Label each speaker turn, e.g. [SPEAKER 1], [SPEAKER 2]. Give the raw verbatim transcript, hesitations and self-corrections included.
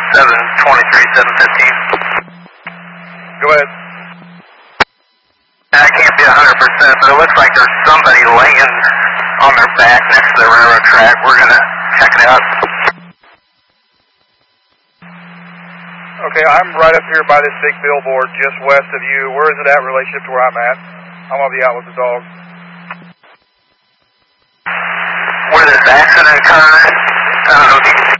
[SPEAKER 1] seven twenty-three, seven fifteen.
[SPEAKER 2] Go ahead.
[SPEAKER 1] I can't be one hundred percent, but it looks like there's somebody laying on their back next to the railroad track. We're going to check it out.
[SPEAKER 2] Okay, I'm right up here by this big billboard just west of you. Where is it at relationship to where I'm at? I'm going to be out with the dog.
[SPEAKER 1] Where this accident occurred, I don't know if you